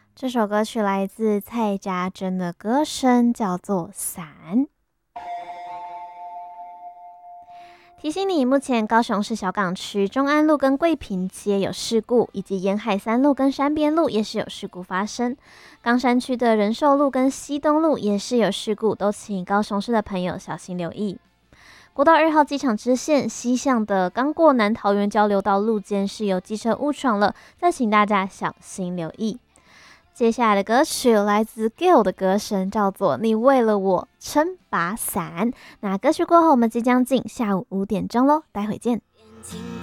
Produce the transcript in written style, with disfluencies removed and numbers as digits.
这首歌曲来自蔡家珍的歌声，叫做《伞》。提醒你，目前高雄市小港区中安路跟桂平街有事故，以及沿海三路跟山边路也是有事故发生。冈山区的仁寿路跟西东路也是有事故，都请高雄市的朋友小心留意。国道2号机场支线西向的刚过南桃园交流道路肩是有机车误闯了，再请大家小心留意。接下来的歌曲来自 Gill 的歌声，叫做《你为了我撑把伞》。那歌曲过后，我们即将进下午5点钟喽，待会见。